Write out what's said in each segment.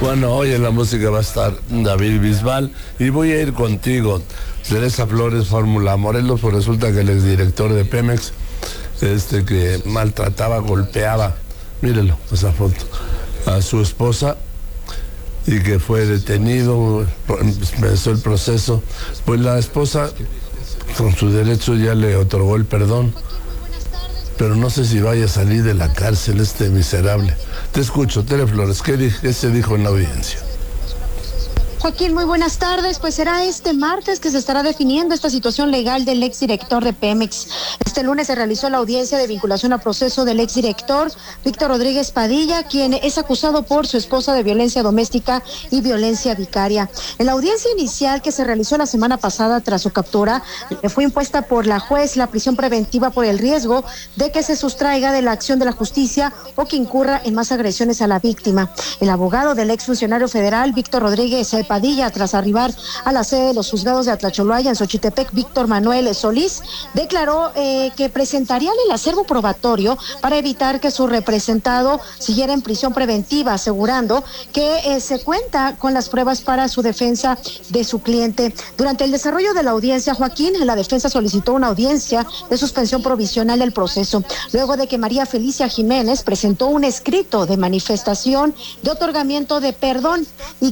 Bueno, hoy en la música va a estar David Bisbal y voy a ir contigo. Teresa Flores, Fórmula Morelos, pues resulta que el exdirector de Pemex, que maltrataba, golpeaba, mírenlo, esa foto, a su esposa y que fue detenido, empezó el proceso. Pues la esposa, con su derecho, ya le otorgó el perdón, pero no sé si vaya a salir de la cárcel este miserable. Te escucho, Tere Flores, ¿qué se dijo en la audiencia? Joaquín, muy buenas tardes. Pues será este martes que se estará definiendo esta situación legal del exdirector de Pemex. Este lunes se realizó la audiencia de vinculación a proceso del exdirector Víctor Rodríguez Padilla, quien es acusado por su esposa de violencia doméstica y violencia vicaria. En la audiencia inicial que se realizó la semana pasada tras su captura, le fue impuesta por la juez la prisión preventiva por el riesgo de que se sustraiga de la acción de la justicia o que incurra en más agresiones a la víctima. El abogado del exfuncionario federal, Víctor Rodríguez Padilla, tras arribar a la sede de los juzgados de Atlacholoaya en Xochitepec, Víctor Manuel Solís, declaró que presentarían el acervo probatorio para evitar que su representado siguiera en prisión preventiva, asegurando que se cuenta con las pruebas para su defensa de su cliente. Durante el desarrollo de la audiencia, Joaquín, la defensa solicitó una audiencia de suspensión provisional del proceso, luego de que María Felicia Jiménez presentó un escrito de manifestación de otorgamiento de perdón y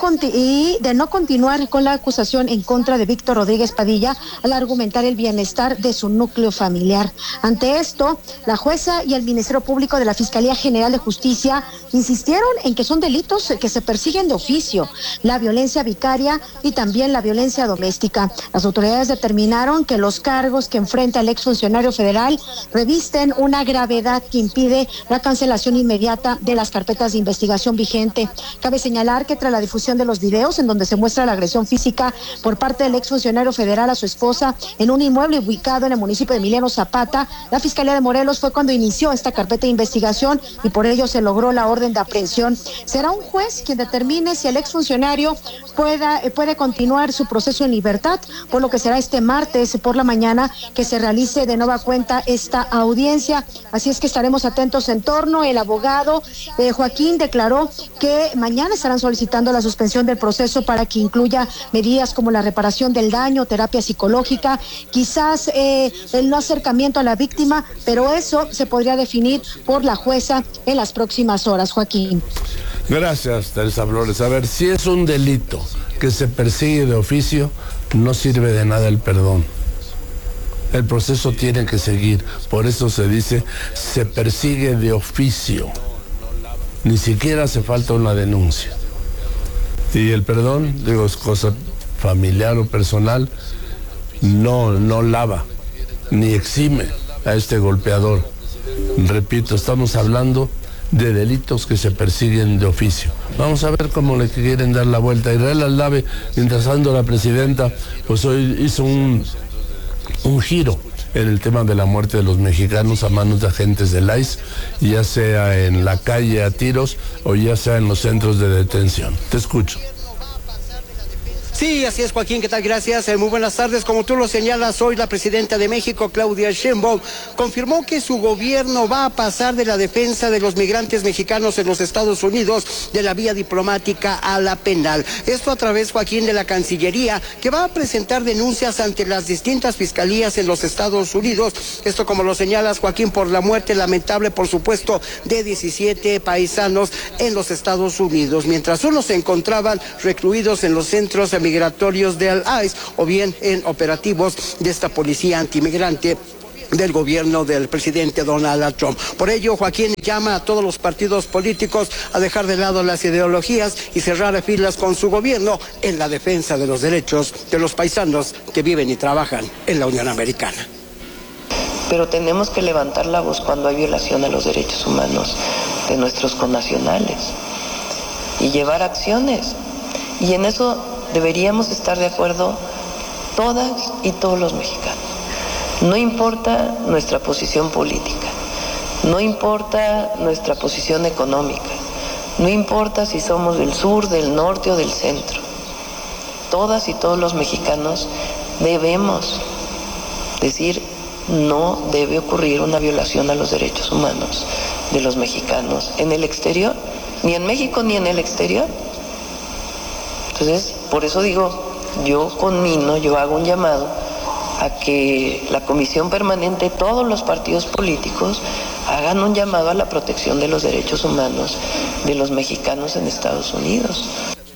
de no continuar con la acusación en contra de Víctor Rodríguez Padilla al argumentar el bienestar de su núcleo familiar. Ante esto, la jueza y el Ministerio Público de la Fiscalía General de Justicia insistieron en que son delitos que se persiguen de oficio, la violencia vicaria y también la violencia doméstica. Las autoridades determinaron que los cargos que enfrenta el exfuncionario federal revisten una gravedad que impide la cancelación inmediata de las carpetas de investigación vigente. Cabe señalar que tras la difusión de los videos en donde se muestra la agresión física por parte del exfuncionario federal a su esposa en un inmueble ubicado en el municipio de Emiliano Zapata, la Fiscalía de Morelos fue cuando inició esta carpeta de investigación y por ello se logró la orden de aprehensión. Será un juez quien determine si el exfuncionario puede continuar su proceso en libertad, por lo que será este martes por la mañana que se realice de nueva cuenta esta audiencia. Así es que estaremos atentos en torno. El abogado Joaquín declaró que mañana estarán solicitando la suspensión del proceso para que incluya medidas como la reparación del daño, terapia psicológica, quizás el no acercamiento a la víctima, pero eso se podría definir por la jueza en las próximas horas, Joaquín. Gracias, Teresa Flores. A ver, si es un delito que se persigue de oficio, no sirve de nada el perdón. El proceso tiene que seguir, por eso se dice, se persigue de oficio. Ni siquiera hace falta una denuncia. Y el perdón, digo, es cosa familiar o personal, no lava, ni exime a este golpeador. Repito, estamos hablando de delitos que se persiguen de oficio. Vamos a ver cómo le quieren dar la vuelta. Israel Aldave, mientras tanto la presidenta, pues hoy hizo un giro en el tema de la muerte de los mexicanos a manos de agentes del ICE, ya sea en la calle a tiros o ya sea en los centros de detención. Te escucho. Sí, así es, Joaquín, ¿qué tal? Gracias, muy buenas tardes. Como tú lo señalas, hoy la presidenta de México, Claudia Sheinbaum, confirmó que su gobierno va a pasar de la defensa de los migrantes mexicanos en los Estados Unidos de la vía diplomática a la penal. Esto a través, Joaquín, de la Cancillería, que va a presentar denuncias ante las distintas fiscalías en los Estados Unidos. Esto, como lo señalas, Joaquín, por la muerte lamentable, por supuesto, de 17 paisanos en los Estados Unidos, mientras unos se encontraban recluidos en los centros migratorios del ICE o bien en operativos de esta policía antimigrante del gobierno del presidente Donald Trump. Por ello, Joaquín llama a todos los partidos políticos a dejar de lado las ideologías y cerrar filas con su gobierno en la defensa de los derechos de los paisanos que viven y trabajan en la Unión Americana. Pero tenemos que levantar la voz cuando hay violación a los derechos humanos de nuestros connacionales y llevar acciones. Y en eso deberíamos estar de acuerdo todas y todos los mexicanos. No importa nuestra posición política, no importa nuestra posición económica, no importa si somos del sur, del norte o del centro. Todas y todos los mexicanos debemos decir: no debe ocurrir una violación a los derechos humanos de los mexicanos en el exterior, ni en México ni en el exterior. Entonces, por eso digo, yo hago un llamado a que la Comisión Permanente, todos los partidos políticos, hagan un llamado a la protección de los derechos humanos de los mexicanos en Estados Unidos.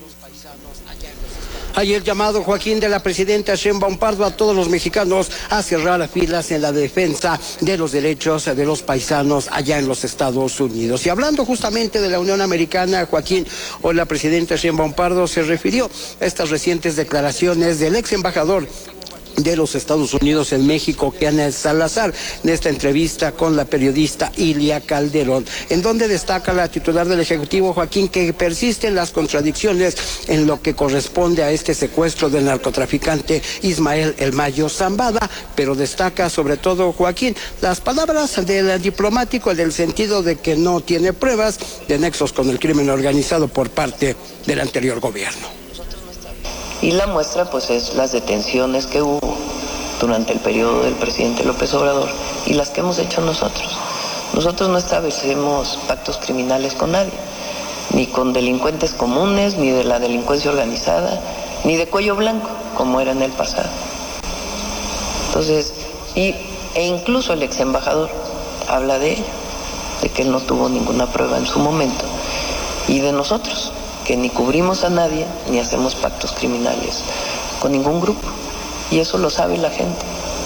Hay el llamado, Joaquín, de la presidenta Sheinbaum Pardo a todos los mexicanos a cerrar las filas en la defensa de los derechos de los paisanos allá en los Estados Unidos. Y hablando justamente de la Unión Americana, Joaquín, hoy la presidenta Sheinbaum Pardo se refirió a estas recientes declaraciones del ex embajador de los Estados Unidos en México, Ken Salazar, en esta entrevista con la periodista Ilia Calderón, en donde destaca la titular del Ejecutivo, Joaquín, que persisten las contradicciones en lo que corresponde a este secuestro del narcotraficante Ismael El Mayo Zambada, pero destaca sobre todo, Joaquín, las palabras del diplomático en el sentido de que no tiene pruebas de nexos con el crimen organizado por parte del anterior gobierno. Y la muestra pues es las detenciones que hubo durante el periodo del presidente López Obrador y las que hemos hecho nosotros. Nosotros no establecemos pactos criminales con nadie, ni con delincuentes comunes, ni de la delincuencia organizada, ni de cuello blanco, como era en el pasado. Entonces, e incluso el ex embajador habla de ello, de que él no tuvo ninguna prueba en su momento, y de nosotros, que ni cubrimos a nadie, ni hacemos pactos criminales con ningún grupo. Y eso lo sabe la gente.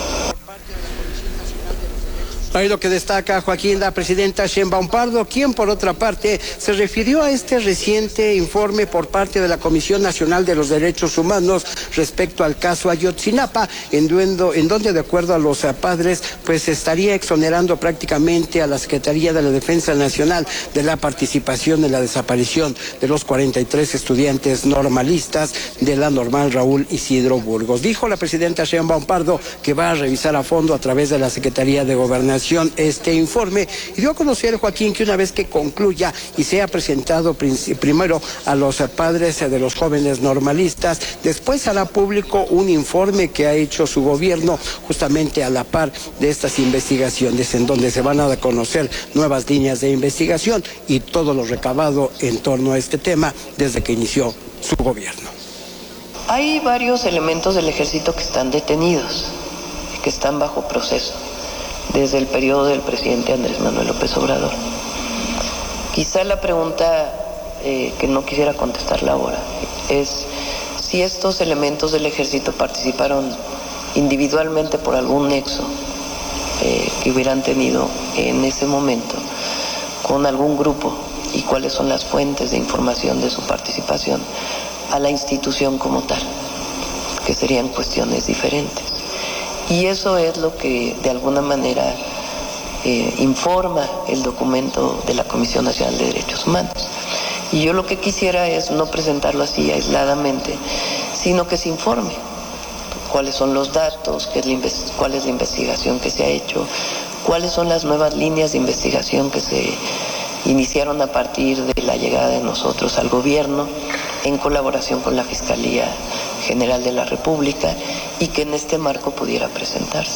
Ahí lo que destaca, Joaquín, la presidenta Sheinbaum Pardo, quien por otra parte se refirió a este reciente informe por parte de la Comisión Nacional de los Derechos Humanos respecto al caso Ayotzinapa, en donde de acuerdo a los padres, pues estaría exonerando prácticamente a la Secretaría de la Defensa Nacional de la participación en la desaparición de los 43 estudiantes normalistas de la Normal Raúl Isidro Burgos. Dijo la presidenta Sheinbaum Pardo que va a revisar a fondo a través de la Secretaría de Gobernación este informe y dio a conocer, Joaquín, que una vez que concluya y sea presentado primero a los padres de los jóvenes normalistas, después hará público un informe que ha hecho su gobierno justamente a la par de estas investigaciones, en donde se van a conocer nuevas líneas de investigación y todo lo recabado en torno a este tema desde que inició su gobierno. Hay varios elementos del ejército que están detenidos, que están bajo proceso desde el periodo del presidente Andrés Manuel López Obrador. Quizá la pregunta que no quisiera contestarla ahora es si estos elementos del ejército participaron individualmente por algún nexo que hubieran tenido en ese momento con algún grupo y cuáles son las fuentes de información de su participación a la institución como tal, que serían cuestiones diferentes. Y eso es lo que de alguna manera informa el documento de la Comisión Nacional de Derechos Humanos. Y yo lo que quisiera es no presentarlo así aisladamente, sino que se informe cuáles son los datos, cuál es la investigación que se ha hecho, cuáles son las nuevas líneas de investigación que se iniciaron a partir de la llegada de nosotros al gobierno en colaboración con la Fiscalía General de la República y que en este marco pudiera presentarse.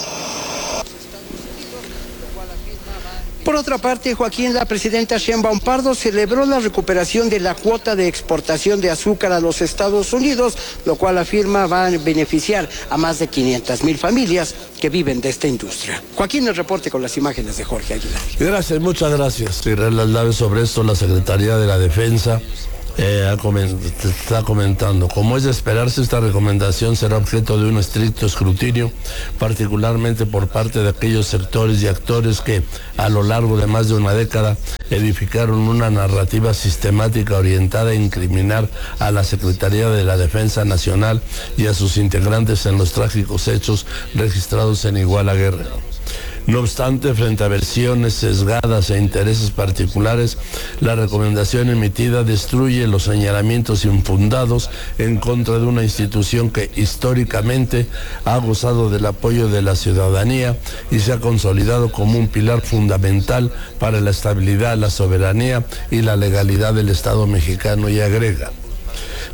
Por otra parte, Joaquín, la presidenta Sheinbaum Pardo celebró la recuperación de la cuota de exportación de azúcar a los Estados Unidos, lo cual afirma va a beneficiar a más de 500,000 familias que viven de esta industria. Joaquín, el reporte con las imágenes de Jorge Aguilar. Gracias, muchas gracias. Sobre esto, la Secretaría de la Defensa está comentando. Como es de esperarse, esta recomendación será objeto de un estricto escrutinio, particularmente por parte de aquellos sectores y actores que a lo largo de más de una década edificaron una narrativa sistemática orientada a incriminar a la Secretaría de la Defensa Nacional y a sus integrantes en los trágicos hechos registrados en Iguala Guerrero. No obstante, frente a versiones sesgadas e intereses particulares, la recomendación emitida destruye los señalamientos infundados en contra de una institución que históricamente ha gozado del apoyo de la ciudadanía y se ha consolidado como un pilar fundamental para la estabilidad, la soberanía y la legalidad del Estado mexicano, y agrega: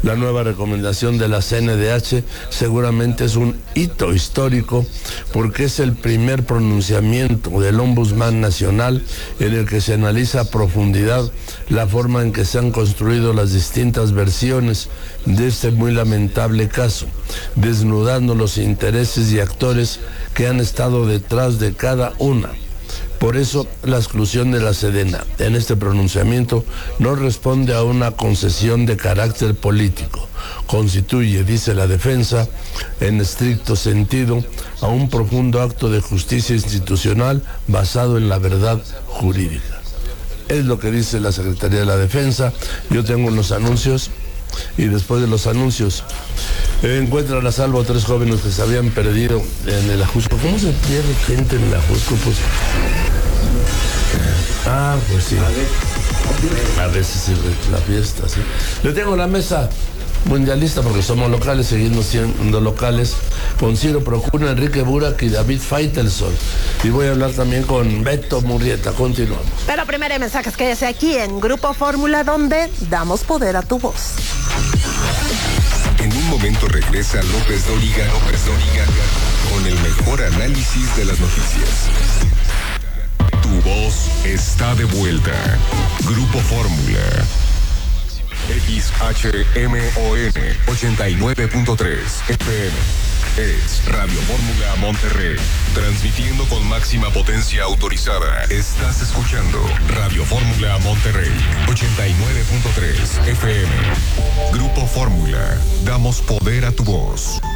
La nueva recomendación de la CNDH seguramente es un hito histórico porque es el primer pronunciamiento del Ombudsman Nacional en el que se analiza a profundidad la forma en que se han construido las distintas versiones de este muy lamentable caso, desnudando los intereses y actores que han estado detrás de cada una. Por eso, la exclusión de la Sedena en este pronunciamiento no responde a una concesión de carácter político. Constituye, dice la defensa, en estricto sentido, a un profundo acto de justicia institucional basado en la verdad jurídica. Es lo que dice la Secretaría de la Defensa. Yo tengo unos anuncios y después de los anuncios encuentran a salvo a 3 jóvenes que se habían perdido en el Ajusco. ¿Cómo se pierde gente en el Ajusco? Pues pues sí. A veces sí, la fiesta, sí. Yo tengo la mesa mundialista porque somos locales, seguimos siendo locales, con Ciro Procuna, Enrique Burak y David Faitelson. Y voy a hablar también con Beto Murrieta. Continuamos. Pero primero hay mensajes, quédese aquí en Grupo Fórmula, donde damos poder a tu voz. En un momento regresa López Dóriga con el mejor análisis de las noticias. Tu voz está de vuelta. Grupo Fórmula. XHMON 89.3 FM. Es Radio Fórmula Monterrey. Transmitiendo con máxima potencia autorizada. Estás escuchando Radio Fórmula Monterrey 89.3 FM. Grupo Fórmula. Damos poder a tu voz.